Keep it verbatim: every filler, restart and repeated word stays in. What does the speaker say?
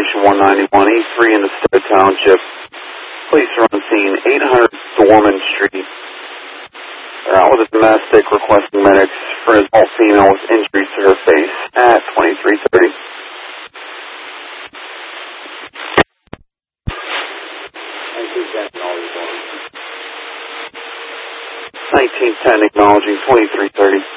Station one ninety-one, E three in the Stowe Township. Police are on scene, eight hundred Dorman Street. They're out with a domestic requesting medics for an adult female with injuries to her face at twenty-three thirty. nineteen ten acknowledging twenty-three thirty.